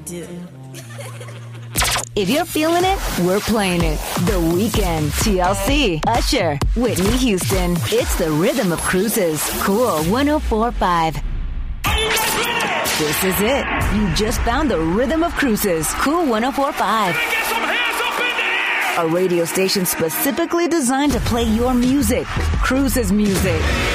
do. If you're feeling it, we're playing it. The Weeknd, TLC, Usher, Whitney Houston. It's the rhythm of cruises. Cool 104.5. This is it. You just found the rhythm of cruises. Cool 104.5. A radio station specifically designed to play your music. Cruises music.